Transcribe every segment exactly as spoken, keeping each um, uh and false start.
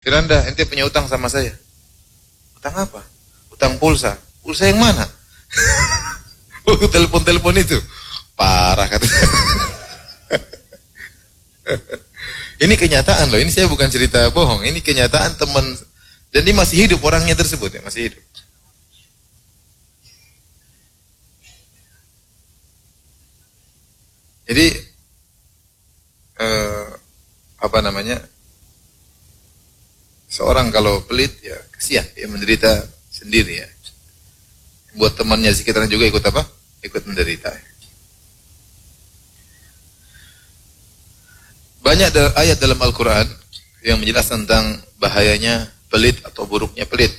Firanda, ente punya utang sama saya. Utang apa? Utang pulsa. Pulsa yang mana? Oh, telepon-telepon itu. Parah katanya. Ini kenyataan loh, ini saya bukan cerita bohong. Ini kenyataan teman. Dan dia masih hidup orangnya tersebut ya, masih hidup. Jadi eh, apa namanya? Seorang kalau pelit ya kasihan, dia menderita sendiri ya. Buat temannya sekitarnya juga ikut apa? Ikut menderita. Banyak ayat dalam Al-Quran yang menjelaskan tentang bahayanya pelit atau buruknya pelit.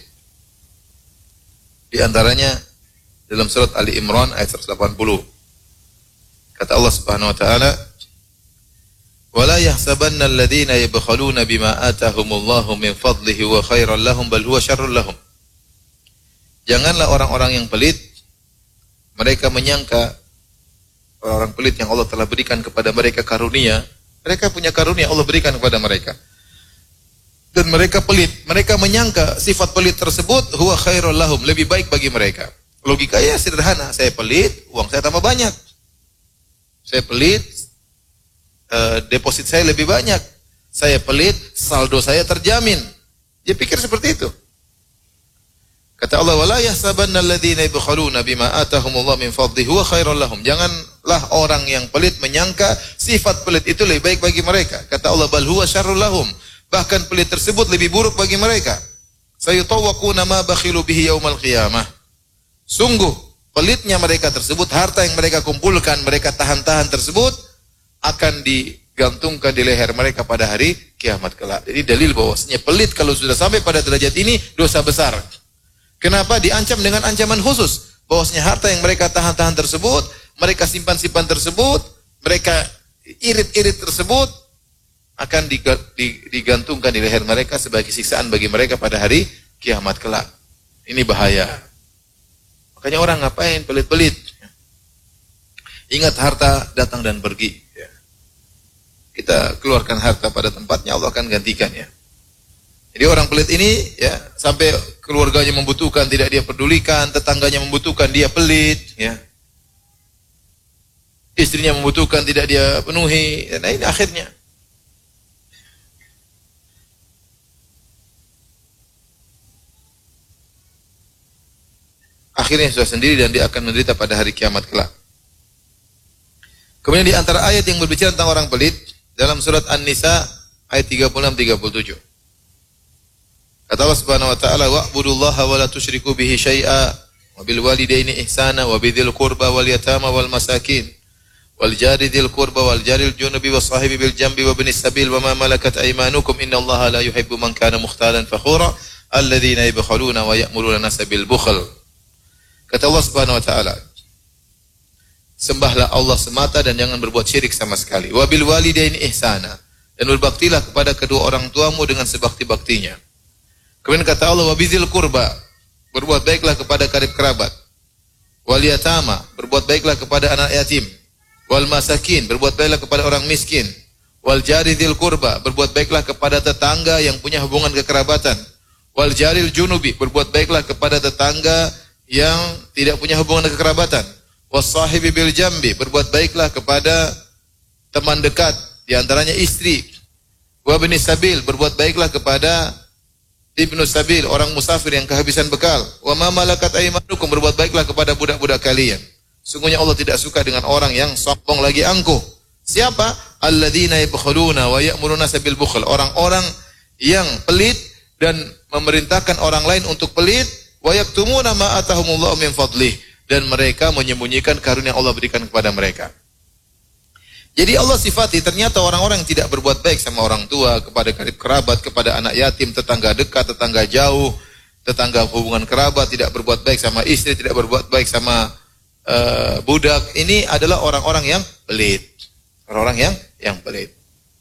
Di antaranya dalam surat Ali Imran ayat seratus delapan puluh. Kata Allah Subhanahu wa taala, "Wala yahsabanna alladhina yabkhaluna bima atahumullahu min fadlihi wa khairan lahum bal huwa syarrun lahum." Janganlah orang-orang yang pelit mereka menyangka orang-orang pelit yang Allah telah berikan kepada mereka karunia, mereka punya karunia Allah berikan kepada mereka. Dan mereka pelit, mereka menyangka sifat pelit tersebut huwa khairul lahum, lebih baik bagi mereka. Logikanya sederhana, saya pelit, uang saya tambah banyak. Saya pelit, uh, deposit saya lebih banyak. Saya pelit, saldo saya terjamin. Dia pikir seperti itu. Kata Allah, "Wala yahsabanna alladhina yabkhaluna bima atahumullahu min fadlihi huwa khairul lahum." Janganlah orang yang pelit menyangka sifat pelit itu lebih baik bagi mereka. Kata Allah, "Bal huwa syarrul lahum." Bahkan pelit tersebut lebih buruk bagi mereka. Sayutawwaquna ma bakhilu bihi yaumal qiyamah. Sungguh pelitnya mereka tersebut, harta yang mereka kumpulkan, mereka tahan-tahan tersebut akan digantungkan di leher mereka pada hari kiamat kelak. Jadi dalil bahwasanya pelit kalau sudah sampai pada derajat ini dosa besar. Kenapa? Diancam dengan ancaman khusus. Bahwasanya harta yang mereka tahan-tahan tersebut, mereka simpan-simpan tersebut, mereka irit-irit tersebut akan digantungkan di leher mereka sebagai siksaan bagi mereka pada hari kiamat kelak. Ini bahaya. Makanya orang ngapain pelit-pelit? Ingat harta datang dan pergi. Kita keluarkan harta pada tempatnya, Allah akan gantikan ya. Jadi orang pelit ini ya sampai keluarganya membutuhkan tidak dia pedulikan, tetangganya membutuhkan dia pelit, ya. Istrinya membutuhkan tidak dia penuhi. Nah ini akhirnya. Akhirnya sudah sendiri dan dia akan menderita pada hari kiamat kelak. Kemudian di antara ayat yang berbicara tentang orang pelit dalam surat An-Nisa ayat tiga puluh enam tiga puluh tujuh. Kata Allah Subhanahu wa taala, "Wa'budullaha wa la tusyriku bihi syai'a wa bil walidaini ihsana wa bidzil qurba wal yatama wal masakin wal jari dzil qurba wal jaril junubi was sahibi bil jambi wa ibnis sabil wa ma malakat aymanukum innallaha la yuhibbu man kana mukhtalan fakhura alladzina yabkhaluna wa ya'muruna an-nasa bil bukhl." Kata Allah Subhanahu wa taala, sembahlah Allah semata dan jangan berbuat syirik sama sekali. Wa bil walidaini ihsana, dan berbaktilah kepada kedua orang tuamu dengan sebakti-baktinya. Kemudian kata Allah, wa bizil qurba, berbuat baiklah kepada karib kerabat. Wal yatama, berbuat baiklah kepada anak yatim. Wal masakin, berbuat baiklah kepada orang miskin. Wal jari dzil qurba, berbuat baiklah kepada tetangga yang punya hubungan kekerabatan. Wal jaril junubi, berbuat baiklah kepada tetangga yang tidak punya hubungan kekerabatan. Was-sahibi bil jambi, berbuat baiklah kepada teman dekat, di antaranya istri. Wa ibnis sabil, berbuat baiklah kepada ibnu sabil, orang musafir yang kehabisan bekal. Wa ma malakat aymanukum, berbuat baiklah kepada budak-budak kalian. Sungguhnya Allah tidak suka dengan orang yang sombong lagi angkuh. Siapa? Alladzina yabkhuluna wa ya'muruna bil bukhl, orang-orang yang pelit dan memerintahkan orang lain untuk pelit. Wa yaktumuna ma atahumullahu min fadlih, dan mereka menyembunyikan karunia Allah berikan kepada mereka. Jadi Allah sifati ternyata orang-orang yang tidak berbuat baik sama orang tua, kepada karib kerabat, kepada anak yatim, tetangga dekat, tetangga jauh, tetangga hubungan kerabat, tidak berbuat baik sama istri, tidak berbuat baik sama uh, budak. Ini adalah orang-orang yang pelit. Orang-orang yang yang pelit.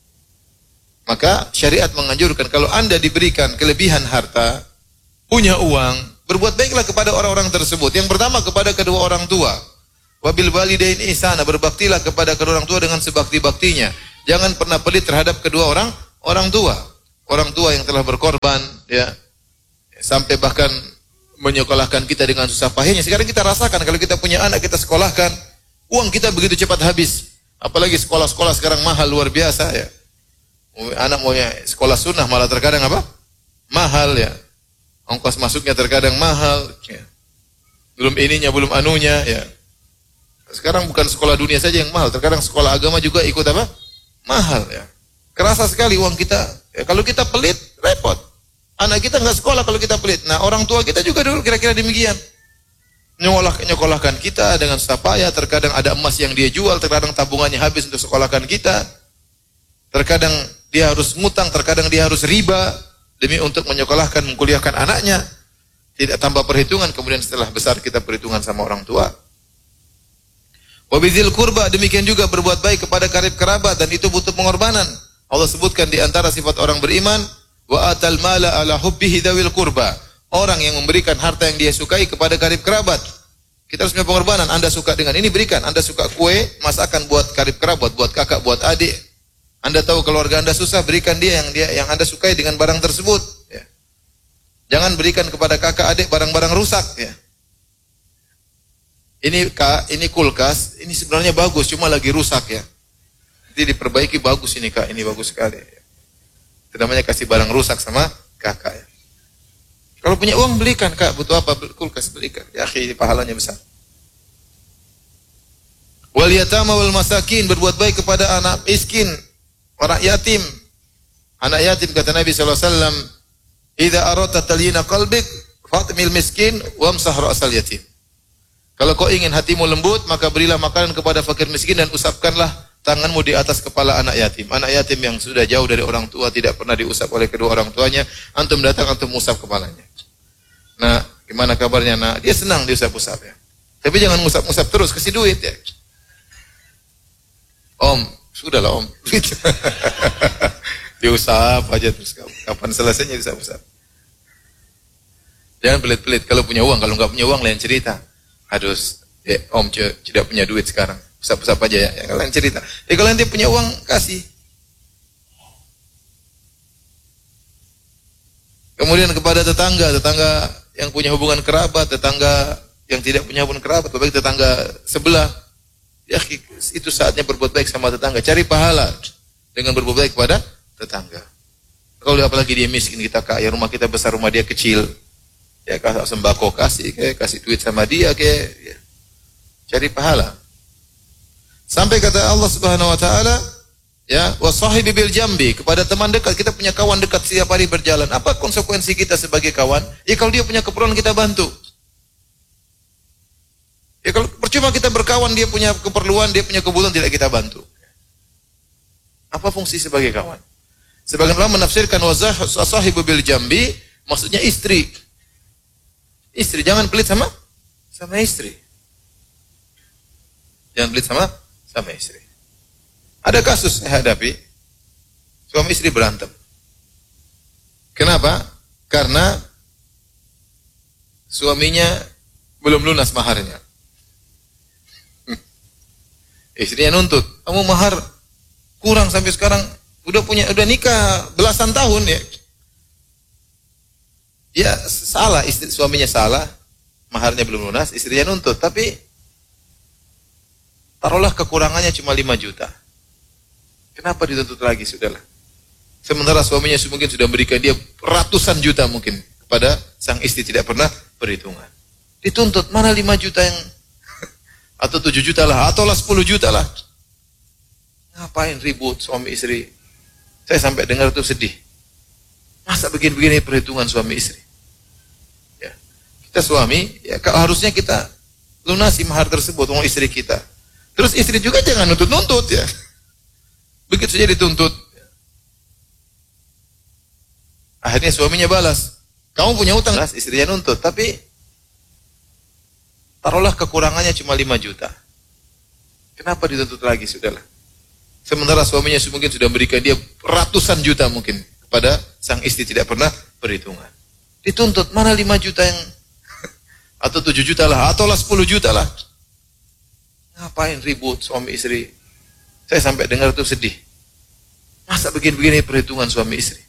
Maka syariat menganjurkan kalau Anda diberikan kelebihan harta, punya uang, berbuat baiklah kepada orang-orang tersebut. Yang pertama kepada kedua orang tua. Wabil walidaini ihsana, berbaktilah kepada kedua orang tua dengan sebakti-baktinya. Jangan pernah pelit terhadap kedua orang orang tua. orang tua yang telah berkorban, ya, sampai bahkan menyekolahkan kita dengan susah payahnya. Sekarang kita rasakan kalau kita punya anak kita sekolahkan, uang kita begitu cepat habis. Apalagi sekolah-sekolah sekarang mahal luar biasa, ya. Anak mau sekolah sunnah malah terkadang apa? Mahal, ya. Ongkos masuknya terkadang mahal, ya. Belum ininya, belum anunya, ya. Sekarang bukan sekolah dunia saja yang mahal, terkadang sekolah agama juga ikut apa? Mahal, ya. Kerasa sekali uang kita. Ya, kalau kita pelit, repot. Anak kita nggak sekolah kalau kita pelit. Nah, orang tua kita juga dulu kira-kira demikian. Nyokolah, nyokolahkan kita dengan susah payah. Terkadang ada emas yang dia jual, terkadang tabungannya habis untuk sekolahkan kita. Terkadang dia harus ngutang, terkadang dia harus riba demi untuk menyekolahkan, mengkuliahkan anaknya. Tidak tanpa perhitungan, kemudian setelah besar kita perhitungan sama orang tua. Wabizil kurba, demikian juga berbuat baik kepada karib kerabat, dan itu butuh pengorbanan. Allah sebutkan di antara sifat orang beriman, wa atal mala ala hubbihi dzawil qurba. Orang yang memberikan harta yang dia sukai kepada karib kerabat. Kita harus punya pengorbanan. Anda suka dengan ini, berikan. Anda suka kue, masakan buat karib kerabat, buat kakak, buat adik. Anda tahu keluarga Anda susah, berikan dia yang dia yang Anda sukai dengan barang tersebut, ya. Jangan berikan kepada kakak, adik barang-barang rusak, ya. Ini Kak, ini kulkas, ini sebenarnya bagus, cuma lagi rusak, ya. Jadi diperbaiki, bagus ini Kak, ini bagus sekali. Itu namanya kasih barang rusak sama kakak, ya. Kalau punya uang belikan, Kak, butuh apa? Kulkas, belikan. Ya, akhi, pahalanya besar. Wal yatama wal masakin, berbuat baik kepada anak miskin, orang yatim. Anak yatim kata Nabi sallallahu alaihi wasallam, "Idza aradta talyina qalbik, fatmil miskin wamsah ra'sal yatim." Kalau kau ingin hatimu lembut, maka berilah makanan kepada fakir miskin dan usapkanlah tanganmu di atas kepala anak yatim. Anak yatim yang sudah jauh dari orang tua, tidak pernah diusap oleh kedua orang tuanya, antum datang, antum usap kepalanya. Nah, gimana kabarnya nak? Dia senang diusap-usap, ya. Tapi jangan usap-usap terus, kasih duit, ya. Om, sudahlah om. Diusap aja terus, kapan selesainya diusap-usap. Jangan pelit-pelit. Kalau punya uang, kalau nggak punya uang lain cerita. Aduh, ya, om tidak punya duit sekarang. Usap-usap aja ya. Yang lain cerita. Ya kalau nanti punya uang, kasih. Kemudian kepada tetangga, tetangga yang punya hubungan kerabat, tetangga yang tidak punya hubungan kerabat, baik tetangga sebelah. Ya, itu saatnya berbuat baik sama tetangga. Cari pahala dengan berbuat baik kepada tetangga. Kalau apalagi dia miskin, kita kaya, rumah kita besar, rumah dia kecil. Ya, kasih sembako, kasih, kayak kasih duit sama dia, kayak ya. Cari pahala. Sampai kata Allah Subhanahu wa taala, ya, wasahibi bil jambi, kepada teman dekat. Kita punya kawan dekat setiap hari berjalan. Apa konsekuensi kita sebagai kawan? Ya, kalau dia punya keperluan kita bantu. Ya, kalau percuma kita berkawan, dia punya keperluan, dia punya kebutuhan, tidak kita bantu. Apa fungsi sebagai kawan? Sebagian ulama menafsirkan wasahibu bil jambi, maksudnya istri. Istri, jangan pelit sama sama istri. Jangan pelit sama sama istri. Ada kasus saya hadapi, suami istri berantem. Kenapa? Karena suaminya belum lunas maharnya. Istrinya nuntut, kamu mahar kurang sampai sekarang, udah punya, udah nikah belasan tahun, ya. Ya salah, istri, suaminya salah, maharnya belum lunas, istrinya nuntut, tapi taruhlah kekurangannya cuma lima juta. Kenapa dituntut lagi? Sudahlah. Sementara suaminya mungkin sudah memberikan dia ratusan juta mungkin kepada sang istri, tidak pernah perhitungan. Dituntut, mana lima juta yang atau tujuh juta lah, atau lah sepuluh juta lah. Ngapain ribut suami istri? Saya sampai dengar itu sedih. Masa begini-begini perhitungan suami istri? Ya. Kita suami, ya harusnya kita lunasi mahar tersebut, uang istri kita. Terus istri juga jangan nuntut-nuntut, ya. Begitu saja dituntut. Akhirnya suaminya balas. Kamu punya utang, istrinya nuntut, tapi taruhlah kekurangannya cuma lima juta. Kenapa dituntut lagi? Sudahlah. Sementara suaminya mungkin sudah memberikan dia ratusan juta mungkin kepada sang istri, tidak pernah perhitungan. Dituntut, mana lima juta yang atau tujuh juta lah, atau lah sepuluh juta lah. Ngapain ribut suami istri? Saya sampai dengar itu sedih. Masa begini-begini perhitungan suami istri?